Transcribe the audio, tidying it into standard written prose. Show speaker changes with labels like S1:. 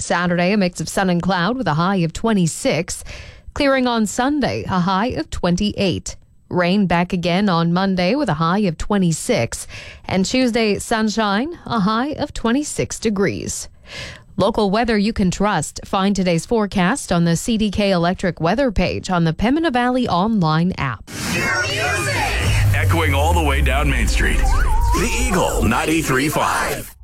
S1: Saturday, a mix of sun and cloud with a high of 26. Clearing on Sunday, a high of 28. Rain back again on Monday with a high of 26. And Tuesday, sunshine, a high of 26 degrees. Local weather you can trust. Find today's forecast on the CDK Electric weather page on the Pembina Valley online app.
S2: Echoing all the way down Main Street. The Eagle 93.5.